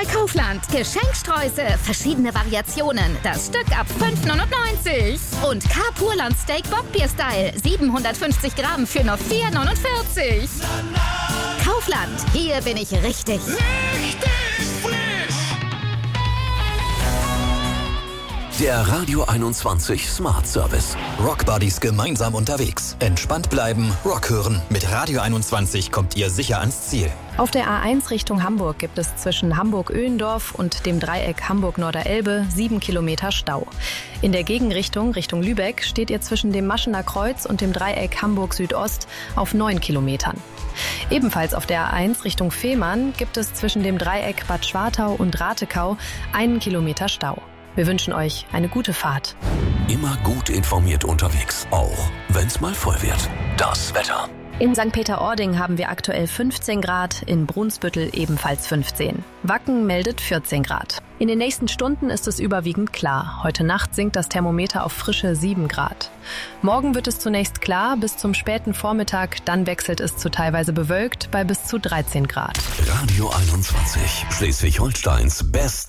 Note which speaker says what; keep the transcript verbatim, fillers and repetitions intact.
Speaker 1: bei Kaufland. Geschenksträuße, verschiedene Variationen. Das Stück ab fünf neunundneunzig. Und K-Purland Steak Bockbier-Style. siebenhundertfünfzig Gramm für nur vier neunundvierzig. Kaufland, hier bin ich richtig.
Speaker 2: Richtig frisch!
Speaker 3: Der Radio einundzwanzig Smart Service.
Speaker 4: Rockbuddies gemeinsam unterwegs. Entspannt bleiben, Rock hören. Mit Radio einundzwanzig kommt ihr sicher ans Ziel.
Speaker 5: Auf der A eins Richtung Hamburg gibt es zwischen Hamburg-Öhlendorf und dem Dreieck Hamburg-Norderelbe sieben Kilometer Stau. In der Gegenrichtung, Richtung Lübeck, steht ihr zwischen dem Maschener Kreuz und dem Dreieck Hamburg-Südost auf neun Kilometern. Ebenfalls auf der A eins Richtung Fehmarn gibt es zwischen dem Dreieck Bad Schwartau und Ratekau einen Kilometer Stau. Wir wünschen euch eine gute Fahrt.
Speaker 3: Immer gut informiert unterwegs, auch wenn's mal voll wird. Das Wetter.
Speaker 5: In Sankt Peter-Ording haben wir aktuell fünfzehn Grad, in Brunsbüttel ebenfalls fünfzehn. Wacken meldet vierzehn Grad. In den nächsten Stunden ist es überwiegend klar. Heute Nacht sinkt das Thermometer auf frische sieben Grad. Morgen wird es zunächst klar bis zum späten Vormittag, dann wechselt es zu teilweise bewölkt bei bis zu dreizehn Grad.
Speaker 3: Radio einundzwanzig, Schleswig-Holsteins beste